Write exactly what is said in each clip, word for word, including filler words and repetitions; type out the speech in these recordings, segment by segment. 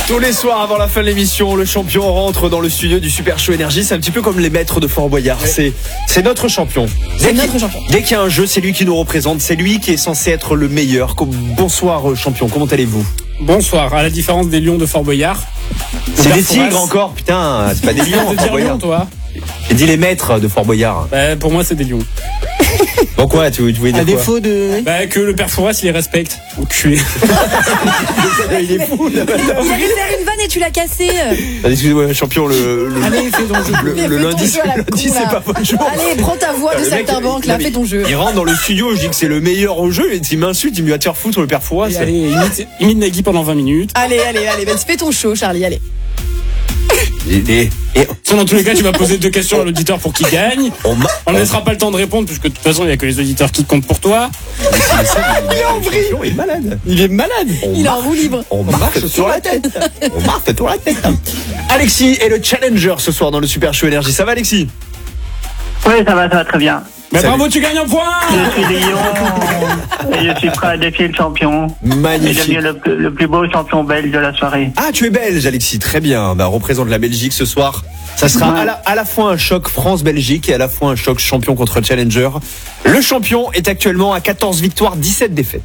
Tous les soirs avant la fin de l'émission, le champion rentre dans le studio du Super Show Énergie. C'est un petit peu comme les maîtres de Fort Boyard. Ouais. C'est, c'est notre champion. C'est notre champion. Dès qu'il y a un jeu, c'est lui qui nous représente. C'est lui qui est censé être le meilleur. Bonsoir champion, comment allez-vous? Bonsoir, à la différence des lions de Fort Boyard. C'est des tigres encore, putain, c'est pas des lions. Fort Boyard. Lion, toi. J'ai dit les maîtres de Fort Boyard. Bah, pour moi, c'est des lions. Bon quoi, tu, tu voulais dire à quoi? Défaut de... Bah que le père Fouras, il les respecte. Enculé. Il est fou là. Il allait faire une vanne et tu l'as cassé. Excusez-moi, champion, le, le, Allez, fais ton jeu. le, le, le lundi, c'est, lundi c'est pas bon jour. Allez, prends ta voix de saltimbanque, là, fais ton jeu. Il rentre dans le studio, je dis que c'est le meilleur au jeu, et il m'insulte, il me dit va te faire foutre le père Fouras. Allez, imite, imite Nagui pendant vingt minutes. Allez, allez, allez, vas-y, fais ton show, Charlie, allez. Et, et, et... Dans tous les cas, tu vas poser deux questions à l'auditeur pour qu'il gagne. On ne laissera pas le temps de répondre, puisque de toute façon, il n'y a que les auditeurs qui comptent pour toi. Il est en vrille. Il est malade. Il est malade. On il marche, est en roue libre. On marche sur la tête. On marche sur la tête. Alexis est le challenger ce soir dans le Super Show Énergie. Ça va, Alexis? Oui, ça va, ça va très bien. Mais bravo, tu gagnes un point. Je suis Lyon et je suis prêt à défier le champion. Magnifique. Et devenir le, le plus beau champion belge de la soirée. Ah, tu es belge, Alexis. Très bien. Bah, représente la Belgique ce soir. Ça sera ouais. à, la, à la fois un choc France-Belgique et à la fois un choc champion contre challenger. Le champion est actuellement à quatorze victoires, dix-sept défaites.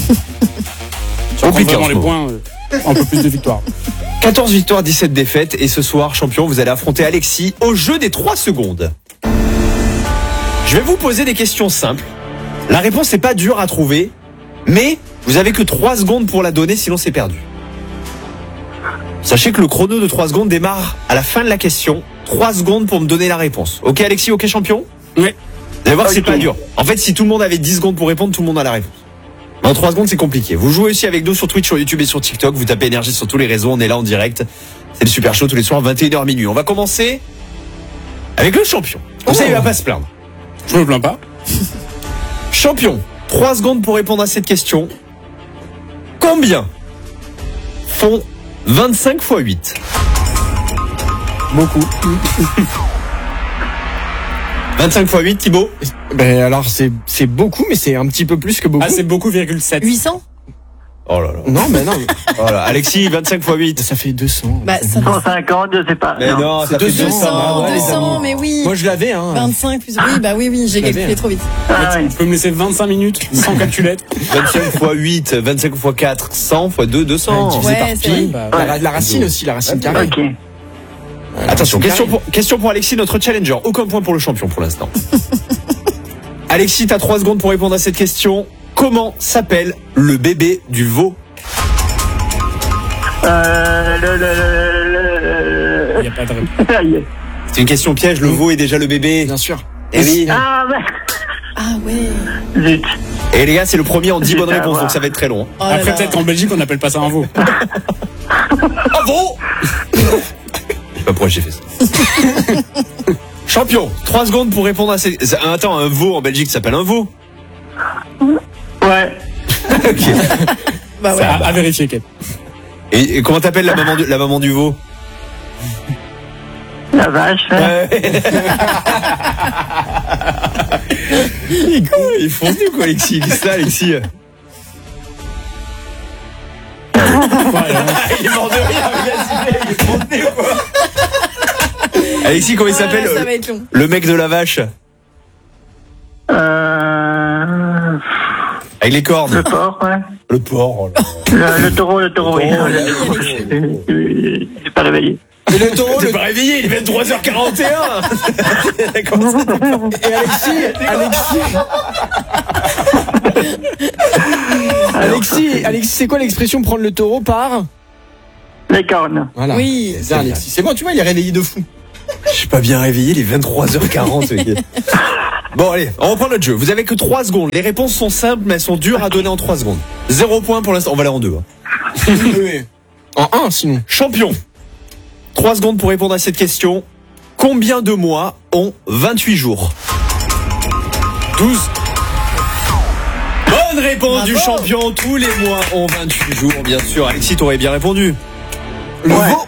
On prend vraiment les points, euh, un peu plus de victoires. quatorze victoires, dix-sept défaites. Et ce soir, champion, vous allez affronter Alexis au jeu des trois secondes. Je vais vous poser des questions simples. La réponse n'est pas dure à trouver, mais vous avez que trois secondes pour la donner, sinon c'est perdu. Sachez que le chrono de trois secondes démarre à la fin de la question. trois secondes pour me donner la réponse. Ok Alexis, ok champion? Oui. Vous allez voir que c'est pas dur. En fait, si tout le monde avait dix secondes pour répondre, tout le monde a la réponse. En trois secondes, c'est compliqué. Vous jouez aussi avec nous sur Twitch, sur YouTube et sur TikTok. Vous tapez Énergie sur tous les réseaux, on est là en direct. C'est le Super Show tous les soirs, vingt et une heures minuit. On va commencer avec le champion. Comme ça, il va pas se plaindre. Je me plains pas. Champion, trois secondes pour répondre à cette question. Combien font vingt-cinq fois huit? Beaucoup. vingt-cinq fois huit, Thibaut? Ben alors c'est c'est beaucoup, mais c'est un petit peu plus que beaucoup. Ah, c'est beaucoup, virgule sept. huit cents? Oh là là. Non, mais non. Voilà. Alexis, vingt-cinq fois huit. Ça fait deux cents. Bah, ça cent cinquante, je sais pas. Mais non, non ça fait deux cents. deux cents, deux cents, mais oui. Moi, je l'avais, hein. vingt-cinq plus, oui, bah oui, oui, j'ai calculé trop vite. Ah, tu oui. peux me laisser vingt-cinq minutes sans calculette. vingt-cinq fois huit, vingt-cinq fois quatre, cent fois deux, deux cents. Ouais, c'est vrai. Bah, la, la racine aussi, la racine carrée. Ok. Attention, question pour, question pour Alexis, notre challenger. Aucun point pour le champion pour l'instant. Alexis, t'as trois secondes pour répondre à cette question. Comment s'appelle le bébé du veau? Euh, le, le, le, Il n'y a pas de réponse. C'est une question piège, le veau est déjà le bébé. Bien sûr. Et oui. Ah, ouais. Ah ouais. Zut. Et les gars, c'est le premier en dix bonnes Zut, réponses, voilà. donc ça va être très long. Oh là Après, là. peut-être qu'en Belgique, on n'appelle pas ça un veau. Un veau. Je sais pas pourquoi j'ai fait ça. Champion, trois secondes pour répondre à ces... Attends, un veau en Belgique s'appelle un veau? Ouais. Ok. Bah ouais. À, à vérifier, Kate. Et, et comment t'appelles la maman du, la maman du veau? La vache. Ouais. Il est con, il est fondu quoi, Alexis. Qu'est-ce que c'est, Alexis? Il est mort de rire, il est fondu quoi. Alexis, comment il s'appelle? Ah, ça va être long. Le mec de la vache. Euh... Avec les cornes. Le porc, ouais. Le porc. Oh là. Le, le taureau, le taureau, oui. taureau, Je suis pas réveillé. Et le taureau, T'es le... pas réveillé, il est vingt-trois heures quarante et un. D'accord. Et Alexis, Alexis. Alexis, Alexis, c'est quoi l'expression prendre le taureau par? Les cornes. Voilà. Oui. C'est ça, Alexis. C'est bon, tu vois, il est réveillé de fou. Je suis pas bien réveillé, il est vingt-trois heures quarante. Bon, allez, on reprend notre jeu. Vous avez que trois secondes. Les réponses sont simples, mais elles sont dures à donner en trois secondes. Zéro point pour l'instant. On va aller en deux. Hein. En un, sinon. Champion. trois secondes pour répondre à cette question. Combien de mois ont vingt-huit jours? douze. Bonne réponse Bravo. du champion. Tous les mois ont vingt-huit jours, bien sûr. Alexis, t'aurais bien répondu. Le Ouais. veau.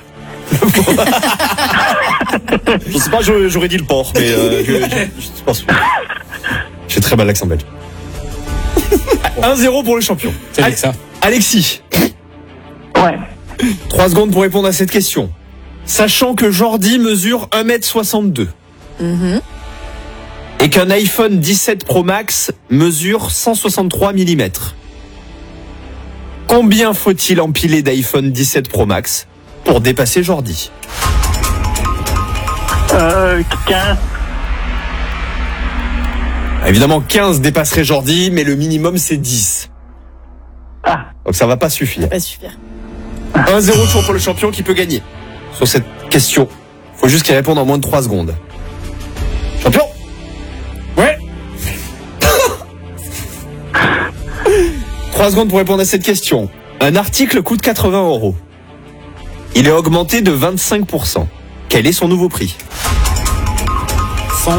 Je sais pas, j'aurais, j'aurais dit le porc, mais euh, je, je, je pense que j'ai très mal l'accent belge. un zéro pour le champion. C'est avec ça. Alexis, Ouais. trois secondes pour répondre à cette question. Sachant que Jordi mesure un mètre soixante-deux. Mhm. Et qu'un iPhone dix-sept Pro Max mesure cent soixante-trois millimètres. Combien faut-il empiler d'iPhone dix-sept Pro Max pour dépasser Jordi? Euh, quinze. Évidemment, quinze dépasserait Jordi, mais le minimum c'est dix. Ah, Donc ça va pas suffire. Pas super. un zéro toujours pour le champion qui peut gagner sur cette question. Faut juste qu'il réponde en moins de trois secondes. Champion? Ouais. trois secondes pour répondre à cette question. Un article coûte quatre-vingts euros. Il est augmenté de vingt-cinq pour cent. Quel est son nouveau prix? cent.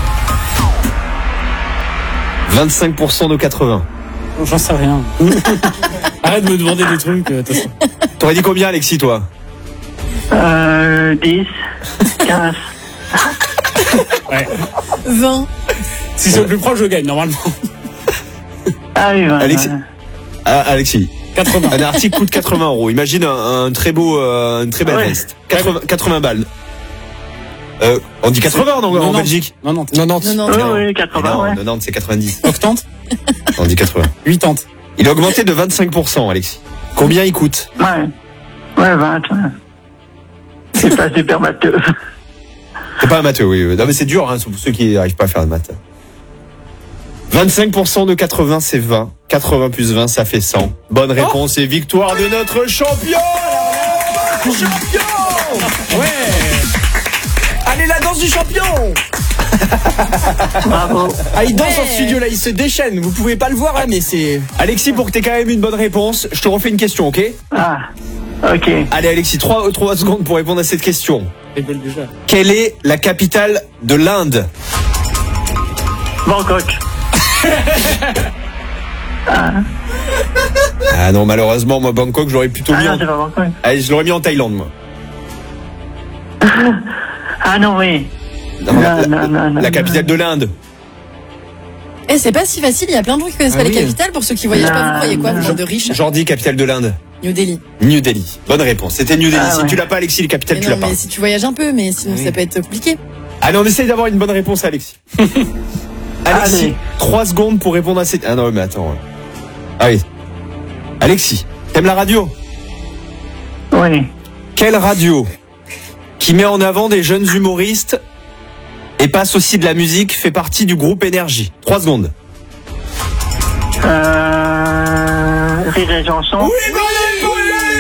vingt-cinq pour cent de quatre-vingts. J'en sais rien. Arrête de me demander des trucs. euh, de toute façon. T'aurais dit combien, Alexis, toi? euh, dix, quinze. Ouais. vingt. Si c'est le plus proche, je gagne normalement. Ah oui, vingt. Alexis. Ah, Alexis. quatre-vingts. Un article coûte quatre-vingts euros. Imagine un, un très beau, euh, une très belle Ouais. veste. quatre-vingts, quatre-vingts balles. Euh, on dit quatre-vingts en, en Non, non. Belgique. Non, non. Non, non. Non, non. Oui, Non. oui, Mais quatre-vingts, non, ouais. quatre-vingts, c'est quatre-vingt-dix. Octante. On dit quatre-vingts. Huitante. Il a augmenté de vingt-cinq pour cent, Alexis. Combien il coûte? Ouais. Ouais, vingt, ouais. C'est pas super matheux. C'est pas un matheux, oui. Non, mais c'est dur, hein, pour ceux qui n'arrivent pas à faire de maths. vingt-cinq pour cent de quatre-vingts, c'est vingt. quatre-vingts plus vingt, ça fait cent. Bonne réponse et victoire de notre champion! Champion! Ouais. Allez, la danse du champion. Bravo. Ah, il danse Ouais. en studio là, il se déchaîne. Vous pouvez pas le voir, hein, mais c'est. Alexis, pour que t'aies quand même une bonne réponse, je te refais une question, ok? Ah, ok. Allez, Alexis, trois secondes pour répondre à cette question. C'est belle déjà. Quelle est la capitale de l'Inde? Bangkok. Ah non, malheureusement, moi, Bangkok, j'aurais plutôt Ah mis non, en... c'est pas Bangkok. Allez, je l'aurais mis en Thaïlande, moi. Ah non, oui. Non, Non, la, non, non, non, la non. capitale de l'Inde. Eh, c'est pas si facile. Il y a plein de gens qui connaissent Ah pas oui. les capitales. Pour ceux qui voyagent pas, vous croyez quoi? Vous êtes de riches. Jordi, capitale de l'Inde. New Delhi. New Delhi. Bonne réponse. C'était New Delhi. Ah si ouais. tu l'as pas, Alexis, les capitales, Mais tu non, l'as pas. mais si tu voyages un peu, mais sinon Oui. ça peut être compliqué. Allez, on essaye d'avoir une bonne réponse, Alexis. Alexis, Allez. trois secondes pour répondre à cette... Ah non, mais attends. ouais. Ah oui. Alexis, t'aimes la radio? Oui. Quelle radio qui met en avant des jeunes humoristes et passe aussi de la musique fait partie du groupe Énergie? Trois secondes. Euh, Rire et chanson. Oui, bonne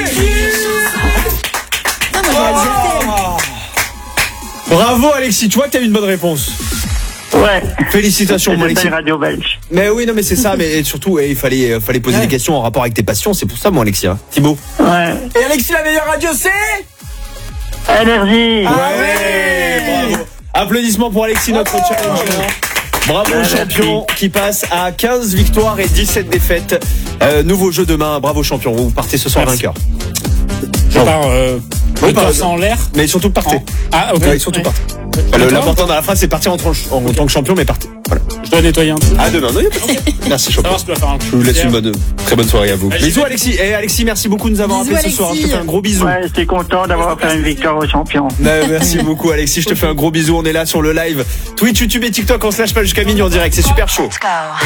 Non, moi j'aurais dit réponse. Bravo, Alexis. Tu vois que t'as eu une bonne réponse. Ouais. Félicitations, C'est mon une Alexis. belle radio belge. Mais oui, non, mais c'est ça. Mais surtout, eh, il fallait, euh, fallait poser Ouais. des questions en rapport avec tes passions. C'est pour ça, mon Alexis. Hein. Thibaut. Ouais. Et Alexis, la meilleure radio, c'est. Énergie. Ouais, bravo. Applaudissements pour Alexis, notre challenger. Bravo, Ouais, champion, qui passe à quinze victoires et dix-sept défaites. Euh, nouveau jeu demain. Bravo, champion. Vous partez ce soir Merci. vainqueur. Je pars euh, Oui, le par- torse en l'air. Mais surtout, partez. En- Ah, ok. Ouais, surtout, Ouais. partez. Le- L'important dans la phrase, c'est partir en, tranche- en tant que champion, mais partez. Voilà. Je dois nettoyer un truc. À demain. Non, y a pas de problème. Merci, champion. Savoir si je dois faire un coup. Je vous laisse une bonne, très bonne soirée à vous. Allez, Bisous, j'y vais. Alexis. Et Alexis, merci beaucoup de nous avoir Bisous, appelés ce soir. Je te Alexis. fais un gros bisou. Ouais, j'étais content d'avoir fait une victoire au champion. Ouais, merci beaucoup, Alexis. Je te fais un gros bisou. On est là sur le live Twitch, YouTube et TikTok en slash pas jusqu'à minuit en direct. C'est super chaud. Let's go.